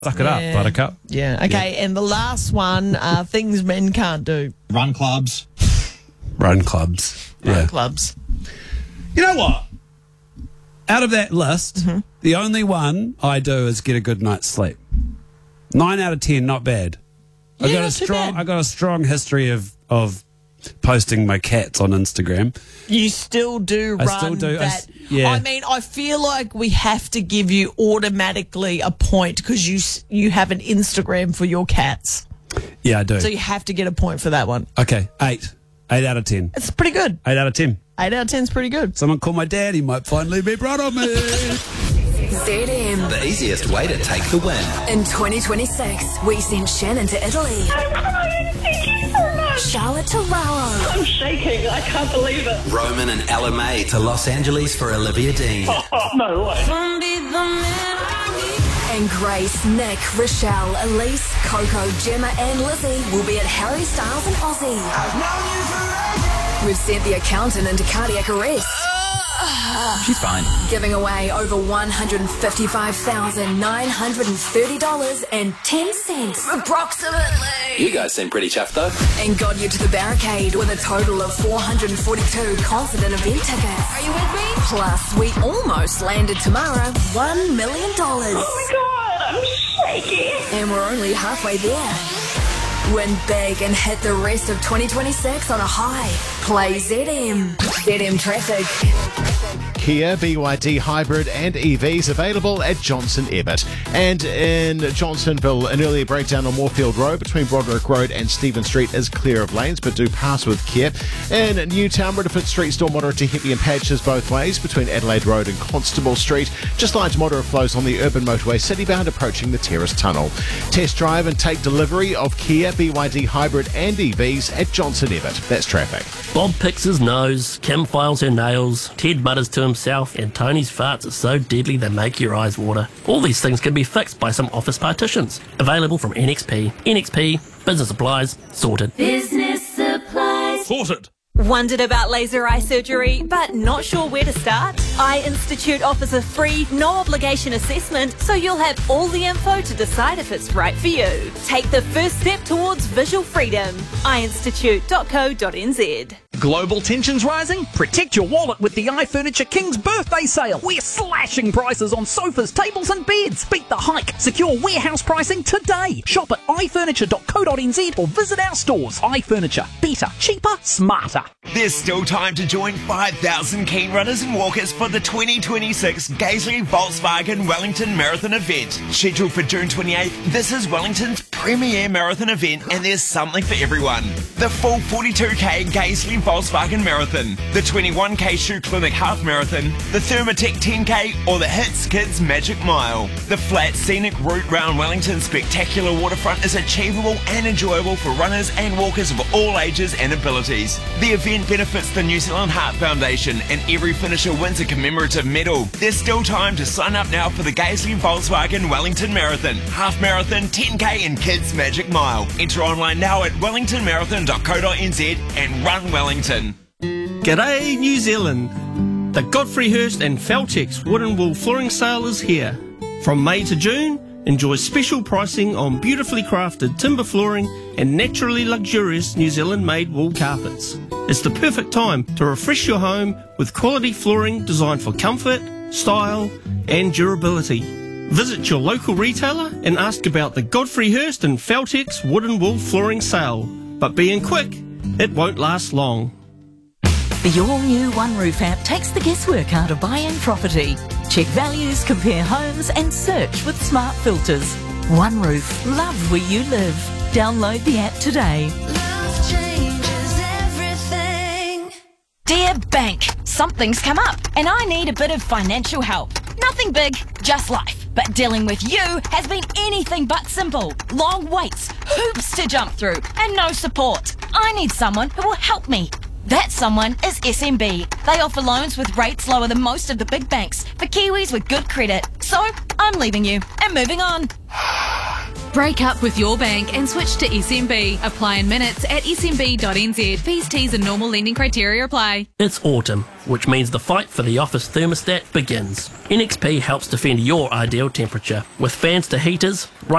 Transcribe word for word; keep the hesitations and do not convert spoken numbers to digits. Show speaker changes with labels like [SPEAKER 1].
[SPEAKER 1] Suck it
[SPEAKER 2] Yeah.
[SPEAKER 1] up, Buttercup.
[SPEAKER 2] Yeah. Okay. And the last one, uh, things men can't do.
[SPEAKER 3] Run clubs.
[SPEAKER 1] Run clubs.
[SPEAKER 2] Run
[SPEAKER 1] Yeah.
[SPEAKER 2] clubs.
[SPEAKER 1] You know what? Out of that list,
[SPEAKER 2] Mm-hmm.
[SPEAKER 1] the only one I do is get a good night's sleep. Nine out of ten, not bad. I
[SPEAKER 2] Yeah,
[SPEAKER 1] got a
[SPEAKER 2] not too
[SPEAKER 1] strong.
[SPEAKER 2] bad.
[SPEAKER 1] I got a strong history of of posting my cats on Instagram.
[SPEAKER 2] You still do
[SPEAKER 1] I
[SPEAKER 2] run
[SPEAKER 1] still do. I
[SPEAKER 2] that.
[SPEAKER 1] s- yeah.
[SPEAKER 2] I mean, I feel like we have to give you automatically a point because you s- you have an Instagram for your cats.
[SPEAKER 1] Yeah, I do.
[SPEAKER 2] So you have to get a point for that one.
[SPEAKER 1] Okay, eight, eight out of ten.
[SPEAKER 2] It's pretty good.
[SPEAKER 1] Eight out of ten.
[SPEAKER 2] Eight out of ten is pretty good.
[SPEAKER 1] Someone call my dad. He might finally be proud of me.
[SPEAKER 4] Z M.
[SPEAKER 5] The easiest way to take the win.
[SPEAKER 4] In twenty twenty-six, we sent Shannon to Italy,
[SPEAKER 6] I'm crying. Thank you so much.
[SPEAKER 4] Charlotte to Raro,
[SPEAKER 6] I'm shaking. I can't believe it.
[SPEAKER 5] Roman and Ella May to Los Angeles for Olivia Dean.
[SPEAKER 6] Oh, no way.
[SPEAKER 4] and Grace, Nick, Rochelle, Elise, Coco, Gemma and Lizzie will be at Harry Styles and Aussie. We've sent the accountant into cardiac arrest,
[SPEAKER 5] She's fine.
[SPEAKER 4] giving away over one hundred fifty-five thousand nine hundred thirty dollars and ten cents, approximately.
[SPEAKER 5] You guys seem pretty chuffed though.
[SPEAKER 4] And got you to the barricade with a total of four hundred forty-two concert and event tickets. Are you with me? Plus, we almost landed tomorrow one million dollars.
[SPEAKER 6] Oh my god, I'm shaking.
[SPEAKER 4] And we're only halfway there. Win big and hit the rest of twenty twenty-six on a high. Play Z M. Z M Traffic.
[SPEAKER 7] Kia, B Y D Hybrid and E Vs available at Johnson Ebbett. And in Johnsonville, an earlier breakdown on Moorfield Road between Broderick Road and Stephen Street is clear of lanes, but do pass with care. In Newtown, Ridderford Street still moderate to heavy in patches both ways between Adelaide Road and Constable Street. Just light to moderate flows on the urban motorway citybound approaching the Terrace Tunnel. Test drive and take delivery of Kia, B Y D Hybrid and E Vs at Johnson Ebbett. That's traffic.
[SPEAKER 8] Bob picks his nose, Kim files her nails, Ted mutters to himself, and Tony's farts are so deadly they make your eyes water. All these things can be fixed by some office partitions. Available from N X P. N X P, business supplies, sorted.
[SPEAKER 9] Business supplies.
[SPEAKER 1] Sorted.
[SPEAKER 9] Wondered about laser eye surgery, but not sure where to start? Eye Institute offers a free, no-obligation assessment, so you'll have all the info to decide if it's right for you. Take the first step towards visual freedom. eye institute dot co dot n z.
[SPEAKER 10] Global tensions rising? Protect your wallet with the iFurniture King's birthday sale. We're slashing prices on sofas, tables and beds. Beat the hike. Secure warehouse pricing today. Shop at i furniture dot co dot n z or visit our stores. iFurniture. Better, cheaper, smarter.
[SPEAKER 11] There's still time to join five thousand keen runners and walkers for the twenty twenty-six Gaisley Volkswagen Wellington Marathon event. Scheduled for June twenty-eighth, this is Wellington's premier marathon event and there's something for everyone. The full forty-two k Gaisley Volkswagen Marathon, the twenty-one k Shoe Clinic Half Marathon, the Thermatech ten k or the Hits Kids Magic Mile. The flat scenic route round Wellington's spectacular waterfront is achievable and enjoyable for runners and walkers of all ages and abilities. The event benefits the New Zealand Heart Foundation and every finisher wins a commemorative medal. There's still time to sign up now for the Gaisley Volkswagen Wellington Marathon, Half Marathon, ten k and Kids Magic Mile. Enter online now at wellington marathon dot co dot n z and run Wellington.
[SPEAKER 12] G'day New Zealand! The Godfrey Hirst and Feltex Wood and Wool Flooring Sale is here. From May to June, enjoy special pricing on beautifully crafted timber flooring and naturally luxurious New Zealand-made wool carpets. It's the perfect time to refresh your home with quality flooring designed for comfort, style and durability. Visit your local retailer and ask about the Godfrey Hirst and Feltex Wood and Wool Flooring Sale. But being quick, it won't last long.
[SPEAKER 13] The all-new One Roof app takes the guesswork out of buying property. Check values, compare homes and search with smart filters. One Roof, love where you live. Download the app today.
[SPEAKER 14] Love changes everything.
[SPEAKER 15] Dear Bank, something's come up and I need a bit of financial help. Nothing big, just life. But dealing with you has been anything but simple. Long waits, hoops to jump through and no support. I need someone who will help me. That someone is S M B. They offer loans with rates lower than most of the big banks for Kiwis with good credit. So, I'm leaving you and moving on.
[SPEAKER 3] Break up with your bank and switch to S M B. Apply in minutes at s m b dot n z. Fees, T's and normal lending criteria apply.
[SPEAKER 8] It's autumn, which means the fight for the office thermostat begins. N X P helps defend your ideal temperature with fans to heaters,